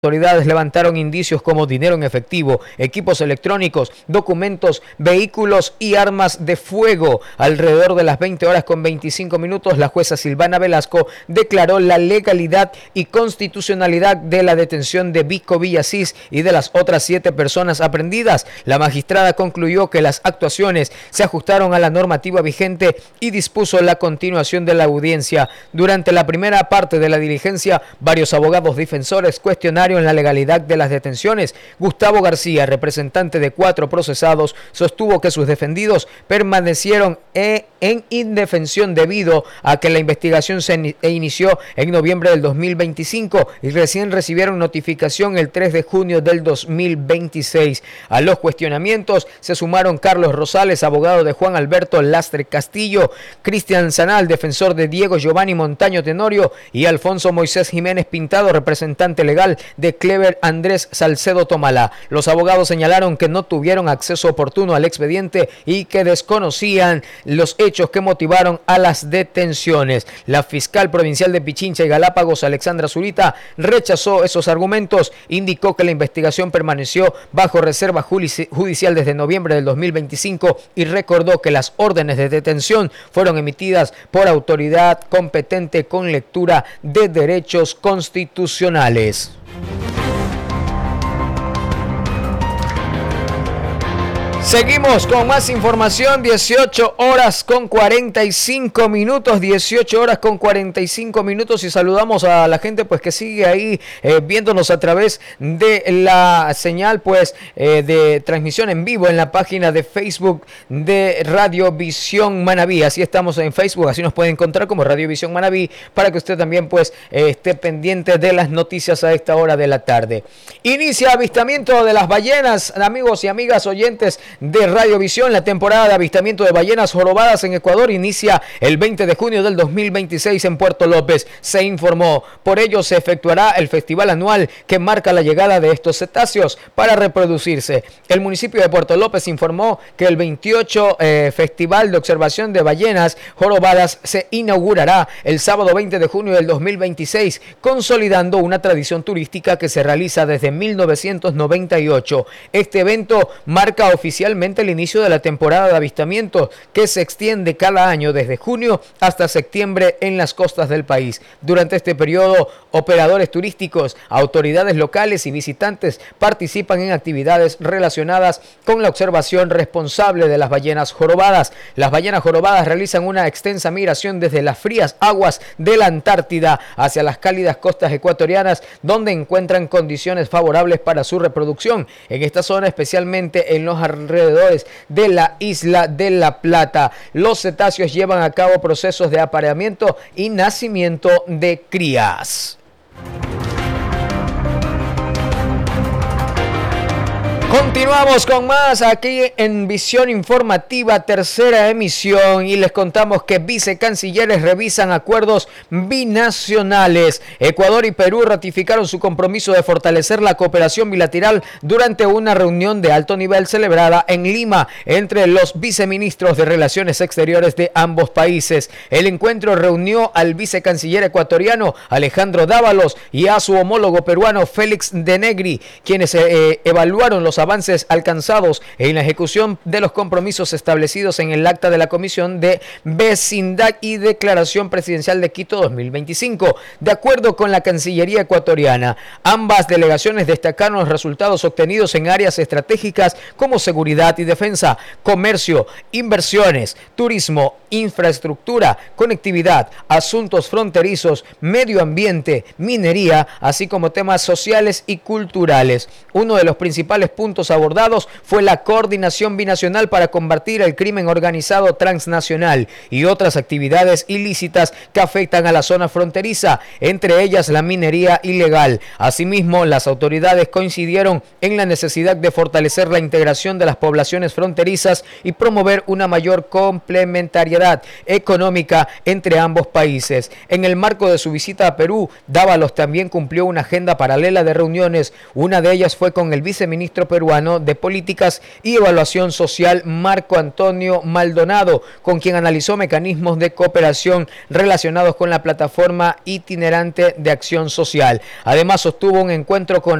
autoridades levantaron indicios como dinero en efectivo, equipos electrónicos, documentos, vehículos y armas de fuego. Alrededor de las 20 horas con 25 minutos, la jueza Silvana Velasco declaró la legalidad y constitucionalidad de la detención de Vico Villasís y de las otras 7 personas aprehendidas. La magistrada concluyó que las actuaciones se ajustaron a la normativa vigente y dispuso la continuación de la audiencia. Durante la primera parte de la diligencia, varios abogados defensores cuestionaron en la legalidad de las detenciones. Gustavo García, representante de 4 procesados, sostuvo que sus defendidos permanecieron en indefensión debido a que la investigación se inició en noviembre del 2025 y recién recibieron notificación el 3 de junio del 2026. A los cuestionamientos se sumaron Carlos Rosales, abogado de Juan Alberto Lastre Castillo, Cristian Sanal, defensor de Diego Giovanni Montaño Tenorio, y Alfonso Moisés Jiménez Pintado, representante legal de Clever Andrés Salcedo Tomalá. Los abogados señalaron que no tuvieron acceso oportuno al expediente y que desconocían los hechos que motivaron a las detenciones. La fiscal provincial de Pichincha y Galápagos, Alexandra Zurita, rechazó esos argumentos, indicó que la investigación permaneció bajo reserva judicial desde noviembre del 2025 y recordó que las órdenes de detención fueron emitidas por autoridad competente con lectura de derechos constitucionales. Seguimos con más información. 18 horas con 45 minutos, 18 horas con 45 minutos, y saludamos a la gente pues que sigue ahí viéndonos a través de la señal pues de transmisión en vivo en la página de Facebook de Radio Visión Manabí. Así estamos en Facebook, así nos puede encontrar como Radio Visión Manabí, para que usted también pues esté pendiente de las noticias a esta hora de la tarde. Inicia avistamiento de las ballenas, amigos y amigas oyentes de Radio Visión. La temporada de avistamiento de ballenas jorobadas en Ecuador inicia el 20 de junio del 2026 en Puerto López, se informó. Por ello se efectuará el festival anual que marca la llegada de estos cetáceos para reproducirse. El municipio de Puerto López informó que el 28 Festival de Observación de Ballenas Jorobadas se inaugurará el sábado 20 de junio del 2026, consolidando una tradición turística que se realiza desde 1998. Este evento marca oficialmente el inicio de la temporada de avistamientos que se extiende cada año desde junio hasta septiembre en las costas del país. Durante este periodo, operadores turísticos, autoridades locales y visitantes participan en actividades relacionadas con la observación responsable de las ballenas jorobadas. Las ballenas jorobadas realizan una extensa migración desde las frías aguas de la Antártida hacia las cálidas costas ecuatorianas, donde encuentran condiciones favorables para su reproducción. En esta zona, especialmente en los alrededores de la isla de La Plata, los cetáceos llevan a cabo procesos de apareamiento y nacimiento de crías. Continuamos con más aquí en Visión Informativa, tercera emisión, y les contamos que vicecancilleres revisan acuerdos binacionales. Ecuador y Perú ratificaron su compromiso de fortalecer la cooperación bilateral durante una reunión de alto nivel celebrada en Lima entre los viceministros de Relaciones Exteriores de ambos países. El encuentro reunió al vicecanciller ecuatoriano Alejandro Dávalos y a su homólogo peruano Félix de Negri, quienes evaluaron los avances alcanzados en la ejecución de los compromisos establecidos en el acta de la Comisión de Vecindad y Declaración Presidencial de Quito 2025. De acuerdo con la Cancillería ecuatoriana, ambas delegaciones destacaron los resultados obtenidos en áreas estratégicas como seguridad y defensa, comercio, inversiones, turismo, infraestructura, conectividad, asuntos fronterizos, medio ambiente, minería, así como temas sociales y culturales. Uno de los principales puntos abordados fue la coordinación binacional para combatir el crimen organizado transnacional y otras actividades ilícitas que afectan a la zona fronteriza, entre ellas la minería ilegal. Asimismo, las autoridades coincidieron en la necesidad de fortalecer la integración de las poblaciones fronterizas y promover una mayor complementariedad económica entre ambos países. En el marco de su visita a Perú, Dávalos también cumplió una agenda paralela de reuniones. Una de ellas fue con el viceministro peruano Peruano de Políticas y Evaluación Social, Marco Antonio Maldonado, con quien analizó mecanismos de cooperación relacionados con la plataforma itinerante de acción social. Además, sostuvo un encuentro con